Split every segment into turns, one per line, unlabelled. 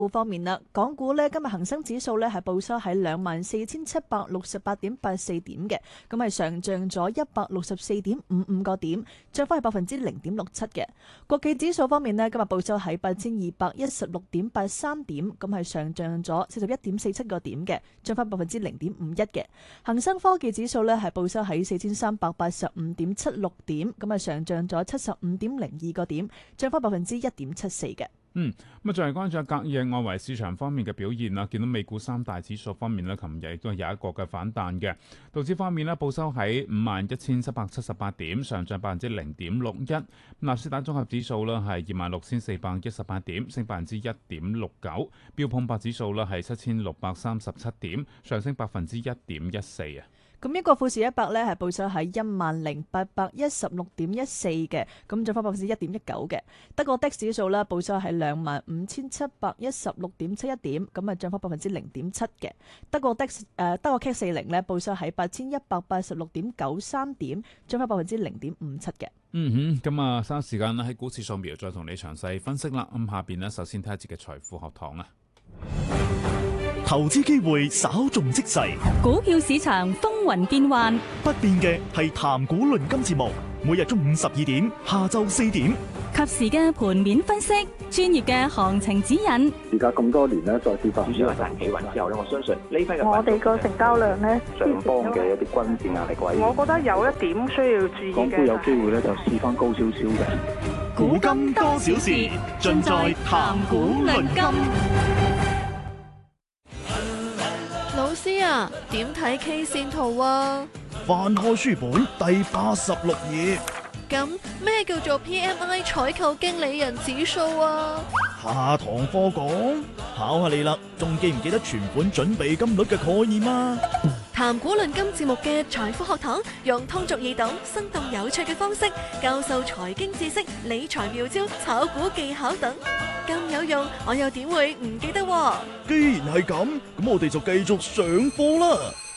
方面啦，港股呢今日恒生指數呢係報收喺24,768.84點嘅，咁係上漲咗164.55個點，漲幅係0.67%嘅。國企指數方面呢，今日報收喺8,216.83點，咁係上漲咗41.47個點嘅，漲幅0.51%嘅。恒生科技指數呢係報收喺4,385.76點，咁係上漲咗75.02個點，漲幅1.74%嘅。
咁再嚟關注下隔夜外圍市場方面嘅表現啦。見到美股三大指數方面呢，琴日亦都有一個嘅反彈嘅。道指方面呢，報收喺51,778點，上漲0.61%。納斯達綜合指數呢係26,418點，升1.69%。標普500指數呢係7,637點，上升1.14%啊。
咁英國富時100咧係報收喺10,816.14嘅，咁漲幅1.19%嘅。德國 DAX 指數咧報收喺25,716.71點，咁啊漲幅0.7%嘅。德國 CAC 40咧報收喺8,186.93點，漲幅0.57%嘅。
咁啊，嘥時間啦，喺股市掃描再同你詳細分析啦。咁下邊呢，首先睇一節嘅財富學堂啊。
投資機會稍縱即逝，
股票市場風雲變幻，
不變嘅係談股論金節目，每日中午12點，下晝4點，
及時嘅盤面分析，專業嘅行情指引。
而家咁多年咧，再次發展
主要係賺企穩之後咧，我相信呢批嘅
我哋個成交量咧，
上方嘅一啲均線壓力位，
我覺得有一點需要注意嘅。
港股有機會咧就試翻高少少嘅。
古今多少事，盡在談股論金。
老師啊，點睇 K 線圖啊？
翻開書本第86頁。
咁咩叫做 PMI 採購經理人指數啊？
下堂課講，考下你啦，仲記唔記得存款準備金率嘅概念啊？
談股論金節目嘅財富學堂，用通俗易懂、生動有趣嘅方式教授財經知識、理財妙招、炒股技巧等，咁有用，我又點會唔記得喎？
既然係咁，咁我哋就繼續上課啦。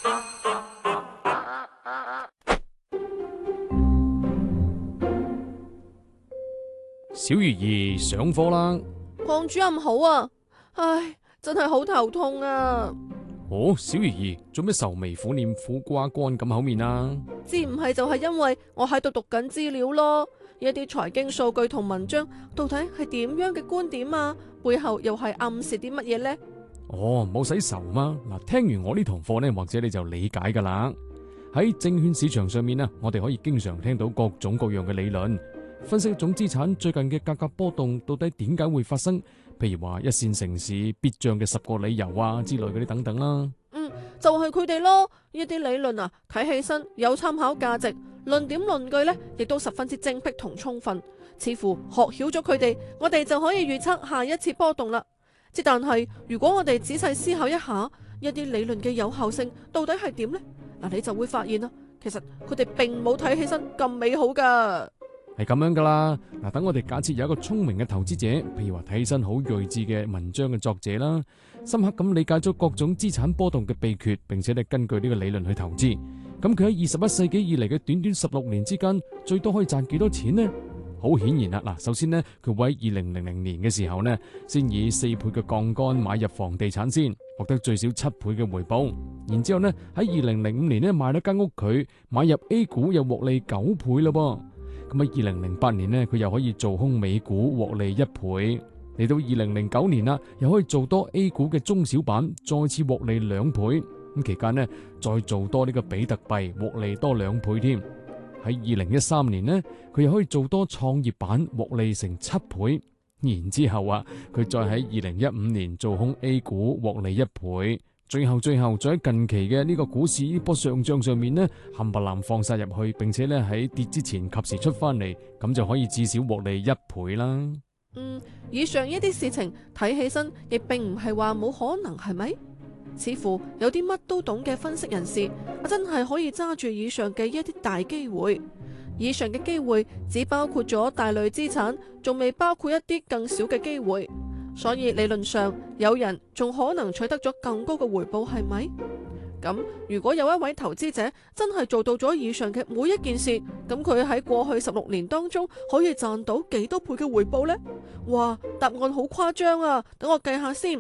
小魚兒上課啦。
鄺主任好啊，唉，真係好頭痛啊。
哦，小魚兒做咩愁眉苦臉、苦瓜乾咁口面啊？
知唔係就係因為我喺度讀緊資料咯，一啲財經數據同文章到底係點樣嘅觀點啊？背後又係暗示啲乜嘢呢？
哦，冇使愁嘛。嗱，聽完我呢堂課呢，或者你就理解噶啦。喺證券市場上面啊，我哋可以經常聽到各種各樣嘅理論，分析一種資產最近嘅價格波動到底點解會發生，譬如話一線城市必漲嘅10個理由啊之類嗰啲等等啦。
就係佢哋咯，一啲理論啊，睇起身有參考價值，論點論據呢亦都十分之精辟同充分，似乎學曉咗佢哋，我哋就可以預測下一次波動啦。之但係如果我哋仔細思考一下，一啲理論嘅有效性到底係點呢？嗱，你就會發現啦，其實佢哋並冇睇起身咁美好噶。
係咁樣噶啦。嗱，等我哋假設有一個聰明嘅投資者，譬如話睇起身好睿智嘅文章嘅作者啦，深刻咁理解咗各種資產波動嘅秘訣，並且咧根據呢個理論去投資。咁佢喺21世紀以嚟嘅短短16年之間，最多可以賺幾多錢呢？好顯然啦，嗱，首先呢，佢會喺2000年嘅時候呢，先以4倍嘅槓桿買入房地產先，獲得最少7倍嘅回報。然之後呢，喺2005年呢，買咗間屋，佢買入 A 股又獲利9倍啦噃。咁喺2008年呢，佢又可以做空美股獲利1倍。嚟到2009年啦，又可以做多 A 股嘅中小板，再次獲利2倍。咁期間呢，再做多呢個比特幣，獲利多2倍添。喺2013年呢，佢又可以做多創業板，獲利成7倍。然之後啊，佢再喺2015年做空 A 股，獲利1倍。最後再喺近期嘅呢個股市呢波上漲上面呢，冚唪唥放晒入去，並且呢喺跌之前及時出翻嚟，咁就可以至少獲利1倍啦。
以上一啲事情睇起身亦並唔係話冇可能，係咪？似乎有啲乜都懂嘅分析人士，真係可以揸住以上嘅一啲大機會。以上嘅機會只包括咗大類資產，仲未包括一啲更少嘅機會。所以理論上，有人仲可能取得咗更高嘅回報，係咪？咁如果有一位投資者真係做到咗以上嘅每一件事，咁佢喺過去16年當中可以賺到幾多倍嘅回報呢？哇，答案好誇張啊！等我計下先。